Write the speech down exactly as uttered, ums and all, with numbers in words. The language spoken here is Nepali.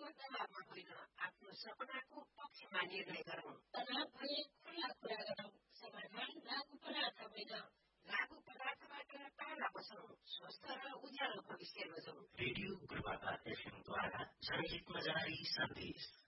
दबावमा होइन, आफ्नो सपनाको पक्षमा निर्णय गरौँ। तनाव भए खुला कुरा गरौँ। समाधान लागु पदार्थ होइन, लागु पदार्थबाट टाढा बसौँ। स्वस्थ र उज्यालो भविष्य रोजौँ। रेडियो गुरुबाबा एफएमद्वारा जनहितमा जारी सन्देश।